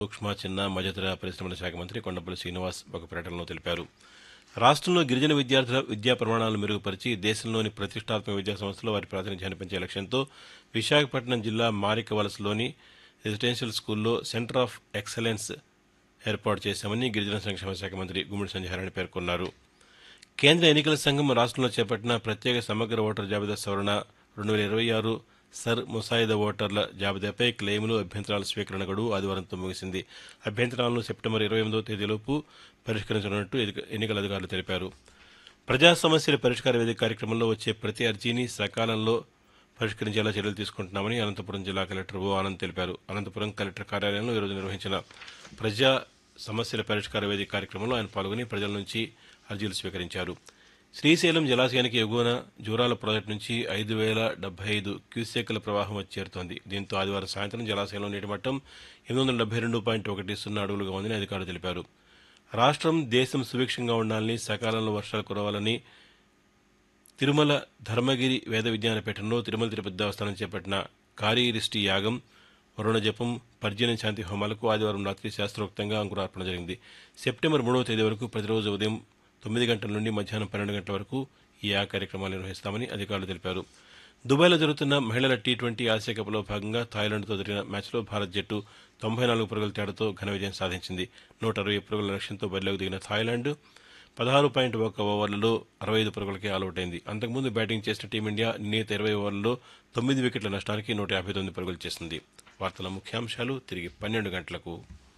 సూక్ష్మ, చిన్న, మధ్యతర పరిశ్రమల శాఖ మంత్రి కొండపల్లి శ్రీనివాస్ ఒక ప్రకటనలో తెలిపారు. రాష్ట్రంలో గిరిజన విద్యార్థుల విద్యా ప్రమాణాలను మెరుగుపరిచి దేశంలోని ప్రతిష్టాత్మక విద్యా సంస్థల్లో వారి ప్రాతినిధ్యాన్ని పెంచే లక్ష్యంతో విశాఖపట్నం జిల్లా మారికవలసలోని రెసిడెన్షియల్ స్కూల్లో సెంటర్ ఆఫ్ ఎక్సలెన్స్ ఏర్పాటు చేశామని గిరిజన సంక్షేమ శాఖ మంత్రి గుమ్మడి సంధ్యారాణి పేర్కొన్నారు. కేంద్ర ఎన్నికల సంఘం రాష్ట్రంలో చేపట్టిన ప్రత్యేక సమగ్ర ఓటర్ జాబితా సవరణ 2026 సర్ ముసాయిదా ఓటర్ల జాబితాపై క్లెయిములు, అభ్యంతరాల స్వీకరణ గడువు ఆదివారంతో ముగిసింది. అభ్యంతరాలను సెప్టెంబర్ 28వ తేదీలోపు పరిష్కరించనున్నట్టు ఎన్నికల అధికారులు తెలిపారు. ప్రజా సమస్యల పరిష్కార వేదిక కార్యక్రమంలో వచ్చే ప్రతి అర్జీని సకాలంలో పరిష్కరించేలా చర్యలు తీసుకుంటున్నామని అనంతపురం జిల్లా కలెక్టర్ ఓ ఆనంద్ తెలిపారు. అనంతపురం కలెక్టర్ కార్యాలయంలో ఈరోజు నిర్వహించిన ప్రజా సమస్యల పరిష్కార వేదిక కార్యక్రమంలో ఆయన పాల్గొని ప్రజల నుంచి అర్జీలు స్వీకరించారు. శ్రీశైలం జలాశయానికి ఎగువన జూరాల ప్రాజెక్టు నుంచి 5,075 క్యూసెక్కుల ప్రవాహం వచ్చి చేరుతోంది. దీంతో ఆదివారం సాయంత్రం జలాశయంలో నీటి మట్టం 872.10 అడుగులుగా ఉందని అధికారులు తెలిపారు. రాష్ట్రం, దేశం సుభిక్షంగా ఉండాలని, సకాలంలో వర్షాలు కురవాలని తిరుమల ధర్మగిరి వేద విజ్ఞాన పీఠంలో తిరుమల తిరుపతి దేవస్థానం చేపట్టిన కారీరిష్టి యాగం, వరుణ జపం, పర్జన్య శాంతి హోమాలకు ఆదివారం రాత్రి శాస్త్రోక్తంగా అంకురార్పణ జరిగింది. సెప్టెంబర్ 3వ తేదీ వరకు ప్రతిరోజు ఉదయం 9 గంటల నుండి మధ్యాహ్నం 12 గంటల వరకు ఈ యాగ కార్యక్రమాలు నిర్వహిస్తామని అధికారులు తెలిపారు. దుబాయ్లో జరుగుతున్న మహిళల టీ20 ఆసియా కప్లో భాగంగా థాయిలాండ్తో జరిగిన మ్యాచ్లో భారత్ జట్టు 94 పరుగుల తేడాతో ఘన విజయం సాధించింది. 160 పరుగుల లక్ష్యంతో బరిలోకి దిగిన థాయిలాండ్ 16.1 ఓవర్లలో 65 పరుగులకే ఆలౌట్ అయింది. అంతకుముందు బ్యాటింగ్ చేసిన టీమిండియా నిర్ణీత 20 ఓవర్లలో 9 వికెట్ల నష్టానికి 159 పరుగులు చేసింది. వార్తల ముఖ్యాంశాలు తిరిగి 12 గంటలకు.